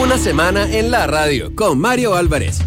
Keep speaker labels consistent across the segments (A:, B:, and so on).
A: Una semana en la radio con Mario Álvarez.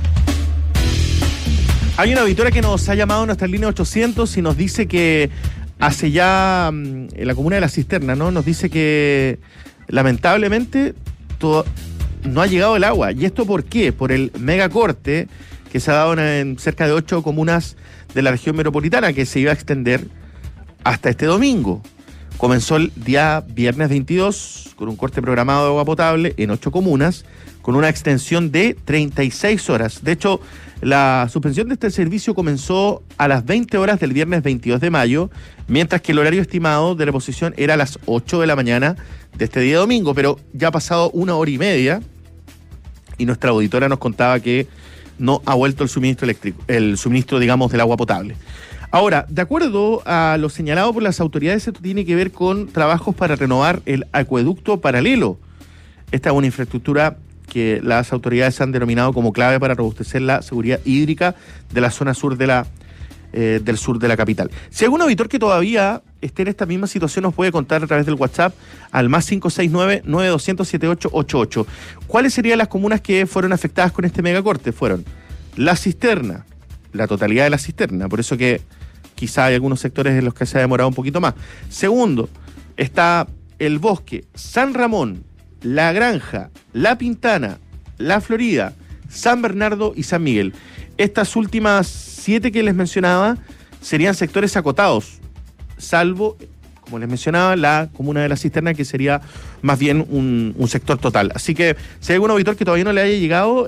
B: Hay una auditora que nos ha llamado a nuestra línea 800 y nos dice que hace ya en la comuna de La Cisterna, ¿no? Nos dice que lamentablemente no ha llegado el agua. ¿Y esto por qué? Por el megacorte que se ha dado en cerca de 8 comunas de la región metropolitana, que se iba a extender hasta este domingo. Comenzó el día viernes 22 con un corte programado de agua potable en 8 comunas, con una extensión de 36 horas. De hecho, la suspensión de este servicio comenzó a las 20 horas del viernes 22 de mayo, mientras que el horario estimado de reposición era a las 8 de la mañana de este día domingo, pero ya ha pasado 1 hora y media y nuestra auditora nos contaba que no ha vuelto el suministro eléctrico, el suministro, digamos, del agua potable. Ahora, de acuerdo a lo señalado por las autoridades, esto tiene que ver con trabajos para renovar el acueducto paralelo. Esta es una infraestructura que las autoridades han denominado como clave para robustecer la seguridad hídrica de la zona sur del sur de la capital. Si algún auditor que todavía esté en esta misma situación nos puede contar a través del WhatsApp al más 569-9200-7888. ¿Cuáles serían las comunas que fueron afectadas con este megacorte? Fueron La Cisterna, la totalidad de La Cisterna, por eso que quizá hay algunos sectores en los que se ha demorado un poquito más. Segundo, está El Bosque, San Ramón, La Granja, La Pintana, La Florida, San Bernardo y San Miguel. Estas últimas 7 que les mencionaba serían sectores acotados, salvo, como les mencionaba, la comuna de La Cisterna, que sería más bien un sector total. Así que si hay algún auditor que todavía no le haya llegado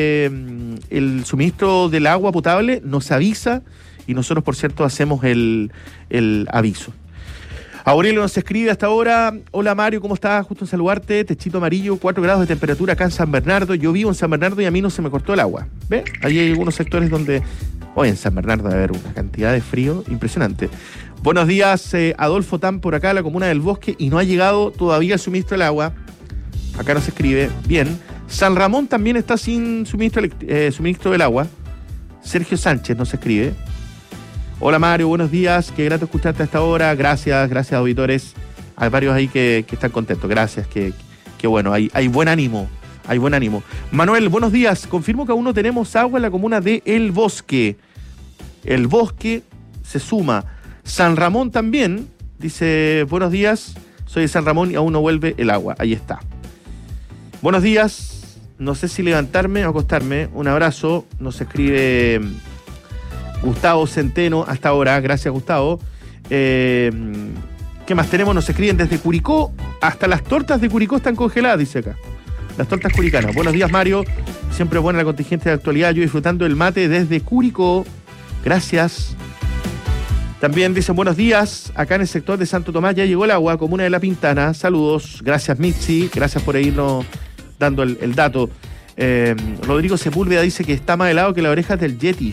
B: el suministro del agua potable, nos avisa y nosotros, por cierto, hacemos el aviso. Aurelio nos escribe hasta ahora: hola Mario, ¿cómo estás? Justo en saludarte, techito amarillo, 4 grados de temperatura acá en San Bernardo. Yo vivo en San Bernardo y a mí no se me cortó el agua. ¿Ve? Ahí hay algunos sectores donde hoy en San Bernardo debe haber una cantidad de frío impresionante. Buenos días, Adolfo Tan por acá, la comuna del Bosque, y no ha llegado todavía el suministro del agua. Acá nos escribe, bien. San Ramón también está sin suministro del agua. Sergio Sánchez nos escribe: hola Mario, buenos días, qué grato escucharte hasta ahora. Gracias auditores. Hay varios ahí que están contentos. Gracias, que bueno, hay buen ánimo. Hay buen ánimo. Manuel, buenos días. Confirmo que aún no tenemos agua en la comuna de El Bosque. El Bosque se suma. San Ramón también, dice, buenos días, soy de San Ramón y aún no vuelve el agua. Ahí está. Buenos días, no sé si levantarme o acostarme. Un abrazo, nos escribe Gustavo Centeno hasta ahora. Gracias, Gustavo. ¿Qué más tenemos? Nos escriben desde Curicó. Hasta las tortas de Curicó están congeladas, dice acá. Las tortas curicanas. Buenos días, Mario. Siempre buena la contingente de actualidad. Yo disfrutando el mate desde Curicó. Gracias. También dicen buenos días. Acá en el sector de Santo Tomás ya llegó el agua, comuna de La Pintana. Saludos. Gracias, Mitzi. Gracias por irnos dando el dato. Rodrigo Sepúlveda dice que está más helado que las orejas del Yeti.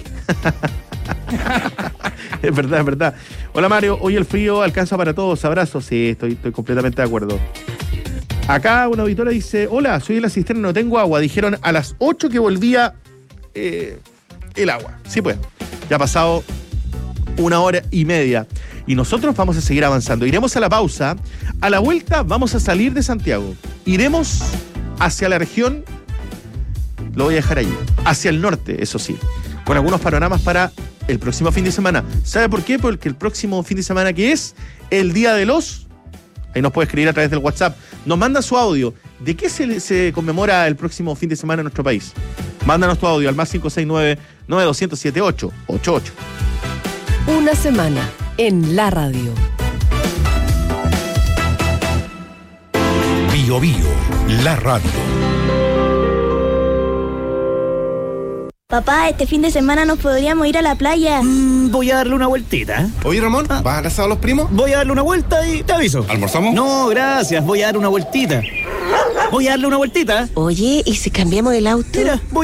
B: Es verdad, es verdad. Hola, Mario. Hoy el frío alcanza para todos. Abrazos. Sí, estoy completamente de acuerdo. Acá una auditora dice: hola, soy de La Cisterna, no tengo agua. Dijeron a las 8 que volvía el agua. Sí, pues. Ya ha pasado 1 hora y media. Y nosotros vamos a seguir avanzando. Iremos a la pausa. A la vuelta vamos a salir de Santiago. Iremos hacia la región, lo voy a dejar allí, hacia el norte, eso sí, con algunos panoramas para el próximo fin de semana. ¿Sabe por qué? Porque el próximo fin de semana, que es el Día de los... Ahí nos puede escribir a través del WhatsApp. Nos manda su audio. ¿De qué se conmemora el próximo fin de semana en nuestro país? Mándanos tu audio al más 569-9200-7888.
A: Una semana en la radio.
C: Bio Bio, la radio.
D: Papá, este fin de semana nos podríamos ir a la playa.
E: Voy a darle una vueltita.
F: Oye, Ramón, ¿vas a casar a los primos?
E: Voy a darle una vuelta y te aviso.
F: ¿Almorzamos?
E: No, gracias, voy a dar una vueltita. Voy a darle una vueltita.
G: Oye, ¿y si cambiamos el auto?
E: Mira, voy